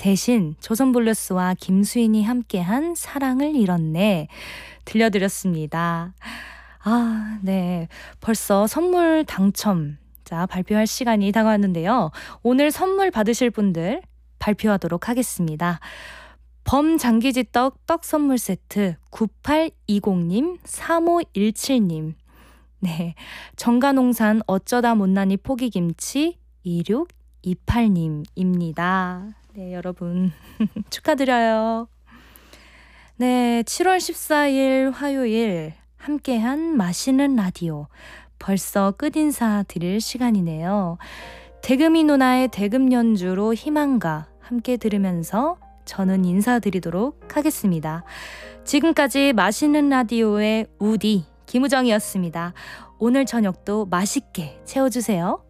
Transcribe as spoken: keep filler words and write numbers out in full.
대신 조선블루스와 김수인이 함께한 사랑을 잃었네 들려드렸습니다. 아, 네. 벌써 선물 당첨 자 발표할 시간이 다가왔는데요. 오늘 선물 받으실 분들 발표하도록 하겠습니다. 범장기지떡 떡 선물 세트 구팔이공님, 삼오일칠님, 네, 정가농산 어쩌다 못난이 포기김치 이육이팔님입니다. 네, 여러분 축하드려요. 네, 칠월 십사일 화요일 함께한 맛있는 라디오 벌써 끝인사 드릴 시간이네요. 대금이 누나의 대금 연주로 희망가 함께 들으면서 저는 인사드리도록 하겠습니다. 지금까지 맛있는 라디오의 우디 김우정이었습니다. 오늘 저녁도 맛있게 채워주세요.